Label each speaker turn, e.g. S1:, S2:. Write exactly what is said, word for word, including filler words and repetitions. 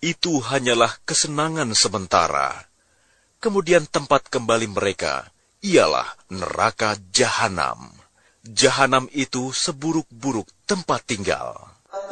S1: itu hanyalah kesenangan sementara. Kemudian tempat kembali mereka ialah neraka Jahanam. Jahanam itu seburuk-buruk tempat tinggal.